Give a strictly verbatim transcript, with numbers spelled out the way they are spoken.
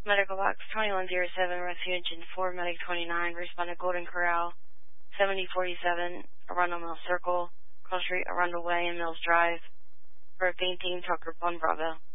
Medical box twenty-one oh seven, Refuge and four, Medic twenty-nine, responded Golden Corral, seventy forty-seven, Arundel Mills Circle, Cross Street, Arundel Way, and Mills Drive, for a fainting trucker on Bravo.